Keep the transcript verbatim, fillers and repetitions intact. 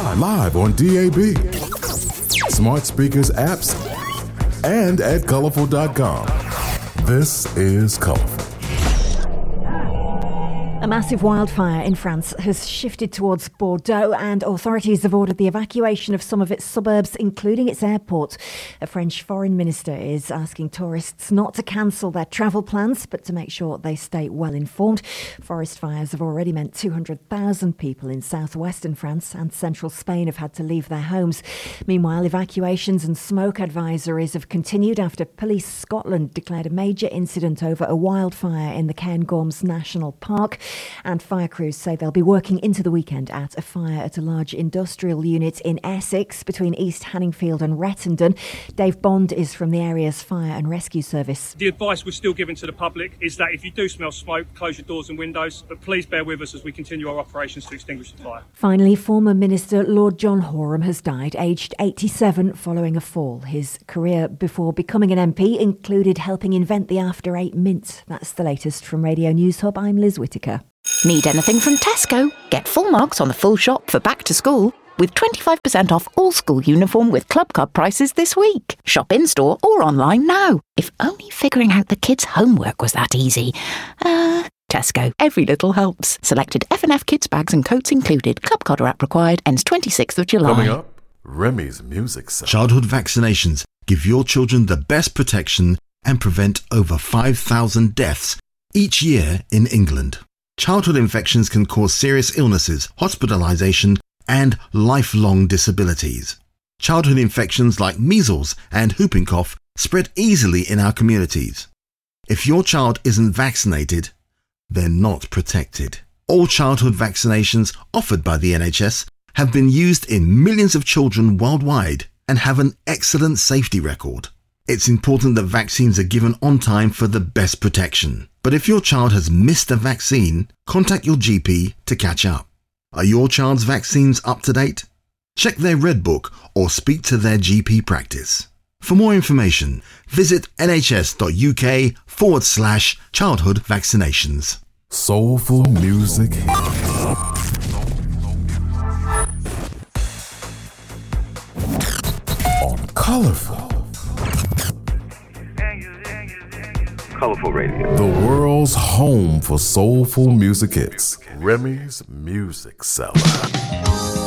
Live, live on D A B, smart speakers, apps, and at colorful dot com. This is Colorful. A massive wildfire in France has shifted towards Bordeaux, and authorities have ordered the evacuation of some of its suburbs, including its airport. A French foreign minister is asking tourists not to cancel their travel plans, but to make sure they stay well informed. Forest fires have already meant two hundred thousand people in southwestern France and central Spain have had to leave their homes. Meanwhile, evacuations and smoke advisories have continued after Police Scotland declared a major incident over a wildfire in the Cairngorms National Park. And fire crews say they'll be working into the weekend at a fire at a large industrial unit in Essex between East Hanningfield and Rettendon. Dave Bond is from the area's fire and rescue service. The advice we're still giving to the public is that if you do smell smoke, close your doors and windows, but please bear with us as we continue our operations to extinguish the fire. Finally, former Minister Lord John Horam has died, aged eighty-seven, following a fall. His career before becoming an M P included helping invent the After Eight mint. That's the latest from Radio News Hub. I'm Liz Whittaker. Need anything from Tesco? Get full marks on the full shop for back to school with twenty-five percent off all school uniform with Club Card prices this week. Shop in-store or online now. If only figuring out the kids' homework was that easy. Uh, Tesco. Every little helps. Selected F and F kids bags and coats included. Club Card or app required. Ends twenty-sixth of July. Coming up, Remy's Music Cell. Childhood vaccinations give your children the best protection and prevent over five thousand deaths each year in England. Childhood infections can cause serious illnesses, hospitalization, and lifelong disabilities. Childhood infections like measles and whooping cough spread easily in our communities. If your child isn't vaccinated, they're not protected. All childhood vaccinations offered by the N H S have been used in millions of children worldwide and have an excellent safety record. It's important that vaccines are given on time for the best protection. But if your child has missed a vaccine, contact your G P to catch up. Are your child's vaccines up to date? Check their Red Book or speak to their G P practice. For more information, visit nhs.uk forward slash childhood vaccinations. Soulful music. On Colorful. Colorful Radio. The world's home for soulful music hits. Remy's Music Cellar.